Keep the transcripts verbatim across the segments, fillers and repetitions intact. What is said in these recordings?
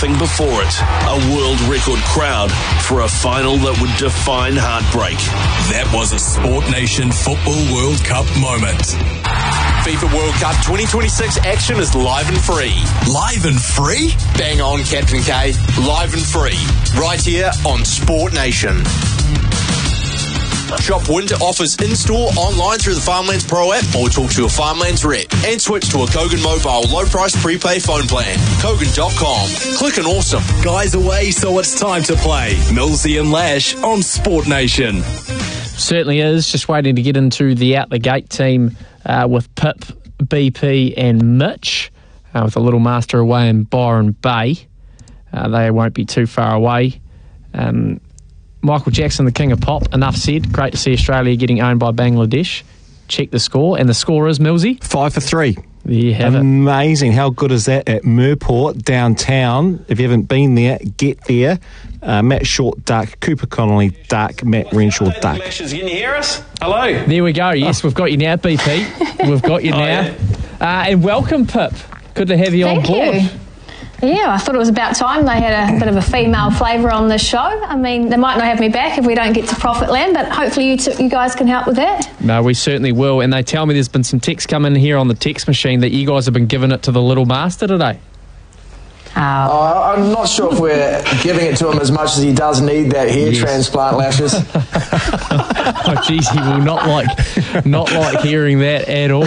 nothing before it. A world record crowd for a final that would define heartbreak. That was a Sport Nation Football World Cup moment. FIFA World Cup twenty twenty-six action is live and free. Live and free? Bang on, Captain K. Live and free. Right here on Sport Nation. Shop winter offers in-store, online through the Farmlands Pro app, or talk to a Farmlands rep. And switch to a Kogan Mobile low-price prepay phone plan. Kogan dot com. Click and awesome. Guys away, so it's time to play. Millsy and Lash on Sport Nation. Certainly is. Just waiting to get into the out-the-gate team uh, with Pip, B P and Mitch, uh, with a little master away in Byron Bay. Uh, they won't be too far away. Um... Michael Jackson, the king of pop, enough said. Great to see Australia getting owned by Bangladesh. Check the score, and the score is, Millsy? Five for three. There you have Amazing. It. How good is that at Mirport, downtown? If you haven't been there, get there. Uh, Matt Short, duck. Cooper Connolly, duck. Matt Renshaw, duck. Can you hear us? Hello. There we go. Yes, oh. We've got you now, B P. We've got you now. Oh, yeah. uh, and welcome, Pip. Good to have you Thank on board. You. Yeah, I thought it was about time they had a bit of a female flavour on this show. I mean, they might not have me back if we don't get to Profit Land, but hopefully you, t- you guys can help with that. No, we certainly will. And they tell me there's been some text come in here on the text machine that you guys have been giving it to the little master today. Oh. Uh, I'm not sure if we're giving it to him as much as he does need that hair yes. transplant, Lashes. Oh, geez, he will not like, not like hearing that at all.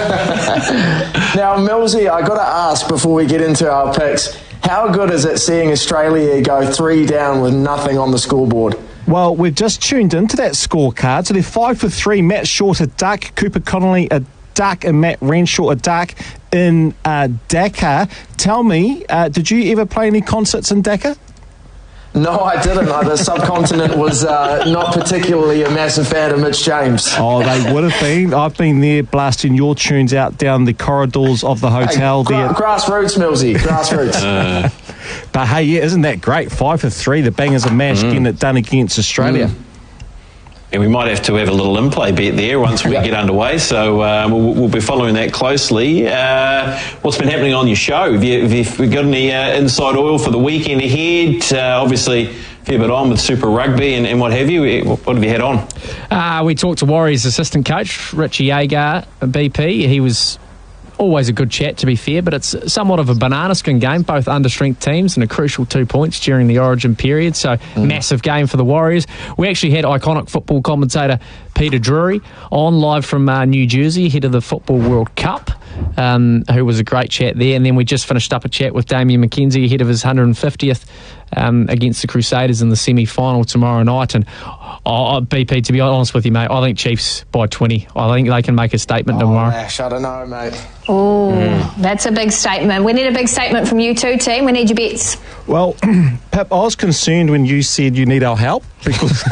Now, Millsy, I got to ask before we get into our picks, how good is it seeing Australia go three down with nothing on the scoreboard? Well, we've just tuned into that scorecard. So they're five for three. Matt Short a duck, Cooper Connolly a duck, and Matt Renshaw a duck in uh, Dakar. Tell me, uh, did you ever play any concerts in Dakar? No, I didn't. The subcontinent was uh, not particularly a massive fan of Mitch James. Oh, they would have been. I've been there blasting your tunes out down the corridors of the hotel. Hey, gra- there. Grassroots, Millsy, grassroots. Uh, but hey, yeah, isn't that great? Five for three. The Bangers are mash mm. getting it done against Australia. Mm. And we might have to have a little in-play bet there once we get underway, so uh, we'll, we'll be following that closely. Uh, what's been happening on your show? Have you, have you got any uh, inside oil for the weekend ahead? Uh, obviously, a fair bit on with Super Rugby and, and what have you. What have you had on? Uh, we talked to Warriors assistant coach, Richie Agar, B P. He was always a good chat, to be fair, but it's somewhat of a banana skin game, both under-strength teams, and a crucial two points during the origin period, so mm. massive game for the Warriors. We actually had iconic football commentator Peter Drury on live from uh, New Jersey, ahead of the Football World Cup, um, who was a great chat there, and then we just finished up a chat with Damien McKenzie ahead of his one hundred fiftieth um, against the Crusaders in the semi-final tomorrow night, and oh, B P, to be honest with you, mate, I think Chiefs by twenty. I think they can make a statement oh, tomorrow. Ash, I don't know, mate. Oh, mm. That's a big statement. We need a big statement from you too, team. We need your bets. Well, Pip, I was concerned when you said you need our help because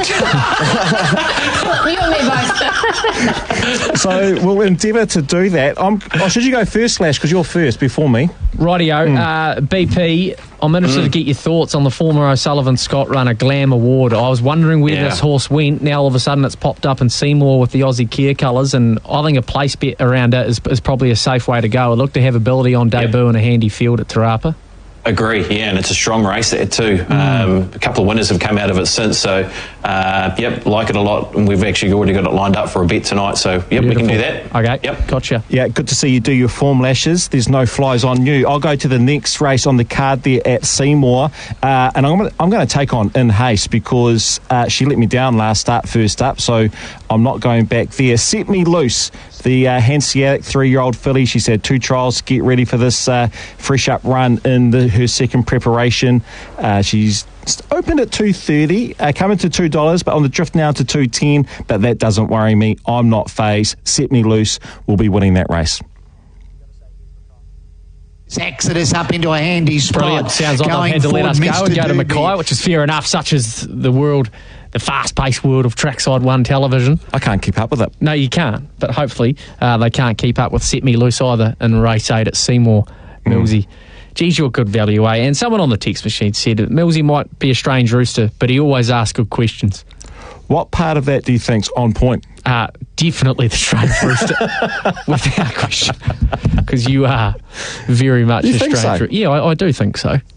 you and me both. So we'll endeavour to do that. I'm, oh, should you go first, Slash, because you're first before me? Rightio. Mm. Uh, B P, I'm interested mm. to get your thoughts on the former O'Sullivan Scott Runner Glam Award. I was wondering where yeah. this horse went. Now all of a sudden it's popped up in Seymour with the Aussie Care colours, and I think a place bet around it is, is probably a safe way to go. It looked to have ability on debut yeah. in a handy field at Te Rapa. Agree, yeah, and it's a strong race there too. Mm. Um, a couple of winners have come out of it since, so uh, yep, like it a lot, and we've actually already got it lined up for a bet tonight, so yep, Beautiful. We can do that. Okay, yep, gotcha. Yeah, good to see you do your form, Lashes. There's no flies on you. I'll go to the next race on the card there at Seymour, uh, and I'm gonna, I'm going to take on In Haste because uh, she let me down last start, first up, so I'm not going back there. Set Me Loose. The uh, Hanseatic three-year-old filly, she's had two trials to get ready for this uh, fresh-up run in the, her second preparation. Uh, she's opened at two thirty, uh, coming to two dollars, but on the drift now to two ten, but that doesn't worry me. I'm not phased. Set Me Loose will be winning that race. Exodus up into a handy spot. Brilliant. Sounds like they've had to let us go and go to Mackay, which is fair enough, such as the world... the fast-paced world of Trackside One television. I can't keep up with it. No, you can't. But hopefully uh, they can't keep up with Set Me Loose either in race eight at Seymour, Millsy. Mm. Geez, you're good value, eh? And someone on the text machine said that Millsy might be a strange rooster, but he always asks good questions. What part of that do you think's on point? Uh, definitely the strange rooster, without question. Because you are very much you a think strange so? rooster. Yeah, I, I do think so.